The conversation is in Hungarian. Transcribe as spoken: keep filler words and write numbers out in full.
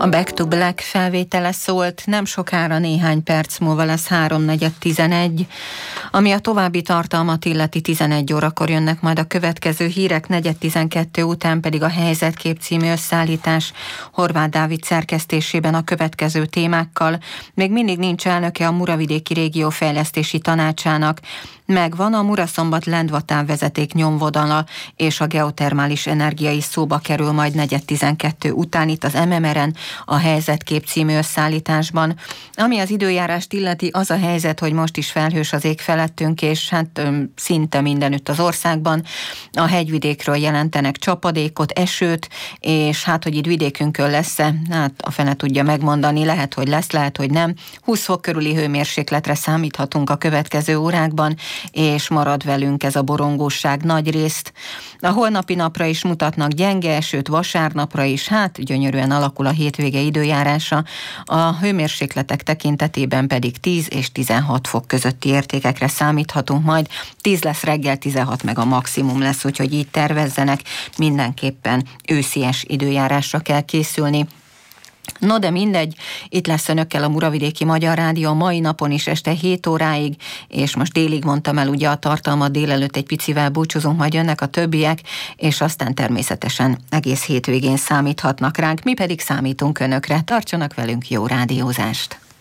A Back to Black felvétele szólt, nem sokára néhány perc múlva lesz háromnegyed tizenegy, ami a további tartalmat illeti tizenegy órakor jönnek majd a következő hírek, negyed tizenkettő után pedig a Helyzetkép című összeállítás Horváth Dávid szerkesztésében a következő témákkal. Még mindig nincs elnöke a Muravidéki Régió Fejlesztési Tanácsának, megvan a Muraszombat-Lendva vezeték nyomvonala, és a geotermális energia is szóba kerül majd negyed tizenkettő után itt az em em er-en, a Helyzetkép című összeállításban. Ami az időjárást illeti, az a helyzet, hogy most is felhős az ég felettünk, és hát öm, szinte mindenütt az országban. A hegyvidékről jelentenek csapadékot, esőt, és hát, hogy itt vidékünkön lesz-e, hát a fene tudja megmondani, lehet, hogy lesz, lehet, hogy nem. húsz fok körüli hőmérsékletre számíthatunk a következő órákban, és marad velünk ez a borongóság nagy részt. A holnapi napra is mutatnak gyenge esőt, vasárnapra is, hát gyönyörűen alakul a hétvége időjárása. A hőmérsékletek tekintetében pedig tíz és tizenhat fok közötti értékekre számíthatunk majd. tíz lesz reggel, tizenhat meg a maximum lesz, úgyhogy így tervezzenek, mindenképpen őszies időjárásra kell készülni. No de mindegy, itt lesz önökkel a Muravidéki Magyar Rádió a mai napon is este hét óráig, és most délig mondtam el ugye a tartalmat, délelőtt egy picivel búcsúzunk, majd jönnek a többiek, és aztán természetesen egész hétvégén számíthatnak ránk, mi pedig számítunk önökre. Tartsanak velünk, jó rádiózást!